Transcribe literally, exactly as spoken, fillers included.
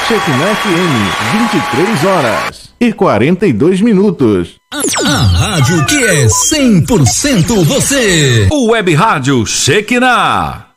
Shekinah F M, vinte e três horas e quarenta e dois minutos. A rádio que é cem por cento você. O Web Rádio Shekinah.